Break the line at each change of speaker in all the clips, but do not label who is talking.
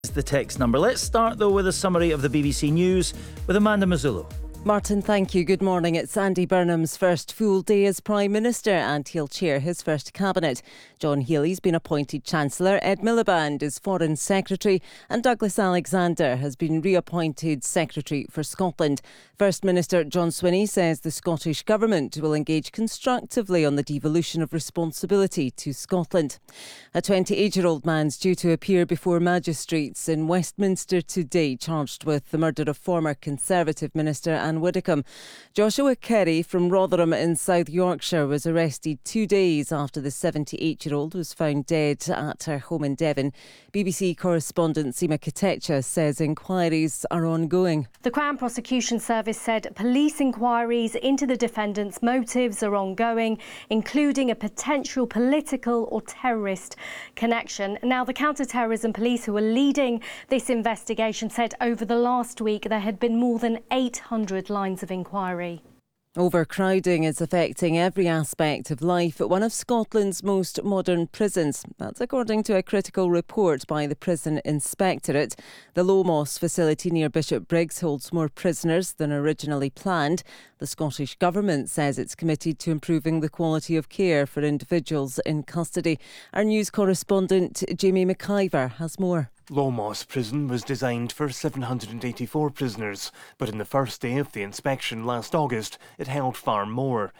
The text number. Let's start though with a summary of the BBC News with Amanda Mazzullo.
Martin, thank you. Good morning. It's Andy Burnham's first full day as Prime Minister and he'll chair his first cabinet. John Healey's been appointed Chancellor, Ed Miliband is Foreign Secretary and Douglas Alexander has been reappointed Secretary for Scotland. First Minister John Swinney says the Scottish Government will engage constructively on the devolution of responsibility to Scotland. A 28-year-old man's due to appear before magistrates in Westminster today, charged with the murder of former Conservative Minister Anne Widdecombe. Joshua Kerry from Rotherham in South Yorkshire was arrested 2 days after the 78-year-old was found dead at her home in Devon. BBC correspondent Seema Katecha says inquiries are ongoing.
The Crown Prosecution Service said police inquiries into the defendant's motives are ongoing, including a potential political or terrorist connection. Now, the counter-terrorism police who are leading this investigation said over the last week there had been more than 800 lines of inquiry.
Overcrowding is affecting every aspect of life at one of Scotland's most modern prisons. That's according to a critical report by the Prison Inspectorate. The Low Moss facility near Bishopbriggs holds more prisoners than originally planned. The Scottish Government says it's committed to improving the quality of care for individuals in custody. Our news correspondent Jamie McIver has more.
Low Moss Prison was designed for 784 prisoners, but in the first day of the inspection last August, it held far more,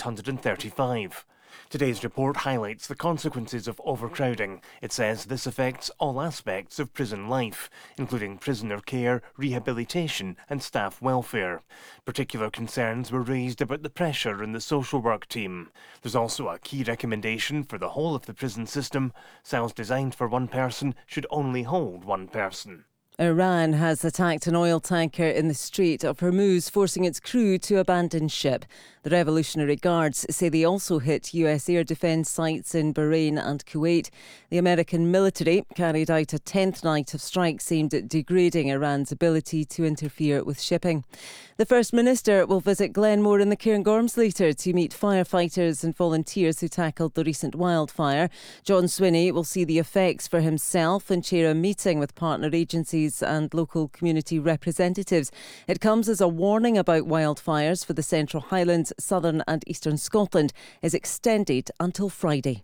835. Today's report highlights the consequences of overcrowding. It says this affects all aspects of prison life, including prisoner care, rehabilitation and staff welfare. Particular concerns were raised about the pressure in the social work team. There's also a key recommendation for the whole of the prison system. Cells designed for one person should only hold one person.
Iran has attacked an oil tanker in the Strait of Hormuz, forcing its crew to abandon ship. The Revolutionary Guards say they also hit US air defence sites in Bahrain and Kuwait. The American military carried out a 10th night of strikes aimed at degrading Iran's ability to interfere with shipping. The First Minister will visit Glenmore in the Cairngorms later to meet firefighters and volunteers who tackled the recent wildfire. John Swinney will see the effects for himself and chair a meeting with partner agencies and local community representatives. It comes as a warning about wildfires for the Central Highlands, Southern and Eastern Scotland is extended until Friday.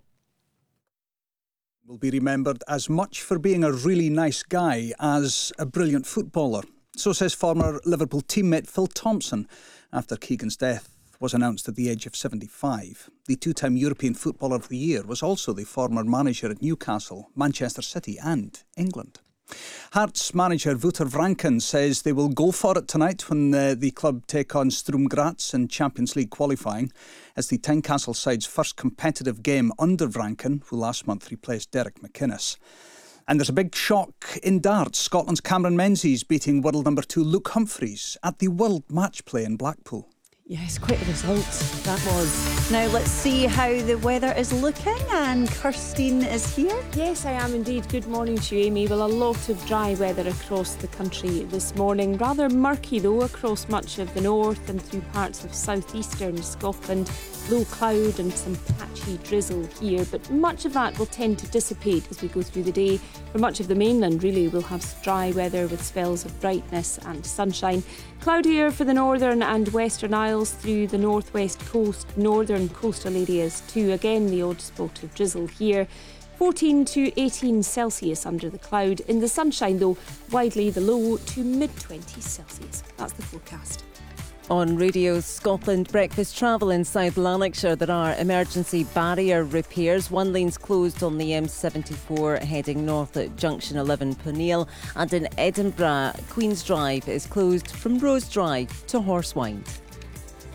Will be remembered as much for being a really nice guy as a brilliant footballer. So says former Liverpool teammate Phil Thompson after Keegan's death was announced at the age of 75. The two-time European Footballer of the Year was also the former manager at Newcastle, Manchester City and England. Hearts manager Wouter Vranken says they will go for it tonight when the club take on Sturm Graz in Champions League qualifying. It's the Tynecastle side's first competitive game under Vranken, who last month replaced Derek McInnes. And there's a big shock in darts. Scotland's Cameron Menzies beating world number 2 Luke Humphries at the World Match Play in Blackpool.
Yes, quite a result that was. Now let's see how the weather is looking, and Kirstine is here.
Yes, I am indeed. Good morning to you, Amy. Well, a lot of dry weather across the country this morning. Rather murky though across much of the north and through parts of southeastern Scotland. Low cloud and some patchy drizzle here, but much of that will tend to dissipate as we go through the day. For much of the mainland, really, we'll have dry weather with spells of brightness and sunshine. Cloudier for the northern and western Isles through the northwest coast, northern coastal areas too. Again, the odd spot of drizzle here. 14 to 18 Celsius under the cloud. In the sunshine, though, widely the low to mid-20s Celsius. That's the forecast.
On Radio Scotland Breakfast Travel in South Lanarkshire, there are emergency barrier repairs. One lane's closed on the M74 heading north at Junction 11 Peniel, and in Edinburgh, Queen's Drive is closed from Rose Drive to Horsewind.